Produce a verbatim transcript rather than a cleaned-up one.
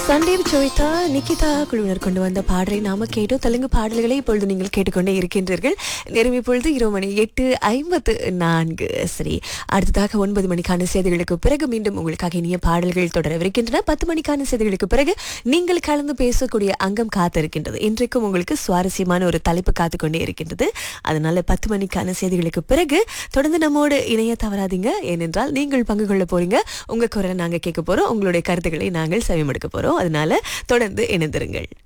சண்டேவ் ஜோய்தா நிகிதா குழுவினர் கொண்டு வந்த பாடலை நாம கேட்டோம். தெலுங்கு பாடல்களை இப்பொழுது நீங்கள் கேட்டுக்கொண்டே இருக்கின்றீர்கள். நேரம் இப்பொழுது இரவு மணி எட்டு ஐம்பத்து நான்கு. சரி, அடுத்ததாக ஒன்பது மணிக்கான செய்திகளுக்கு பிறகு மீண்டும் உங்களுக்காக இனிய பாடல்கள் தொடரவிருக்கின்றன. பத்து மணிக்கான செய்திகளுக்கு பிறகு நீங்கள் கலந்து பேசக்கூடிய அங்கம் காத்திருக்கின்றது. இன்றைக்கும் உங்களுக்கு சுவாரஸ்யமான ஒரு தலைப்பு காத்துக்கொண்டே இருக்கின்றது. அதனால பத்து மணிக்கான செய்திகளுக்கு பிறகு தொடர்ந்து நம்மோடு இணைய தவறாதீங்க. ஏனென்றால் நீங்கள் பங்கு கொள்ள போறீங்க. உங்க குரலை நாங்க கேட்க போறோம். உங்களுடைய கருத்துக்களை நாங்கள் செவிமடுக்க போறோம். அதனால தொடர்ந்து இணைந்திருங்கள்.